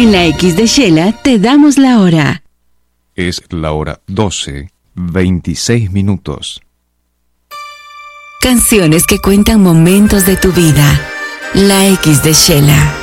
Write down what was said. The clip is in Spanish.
En la X de Shela te damos la hora. Es la hora 12:26. Canciones que cuentan momentos de tu vida. La X de Shela.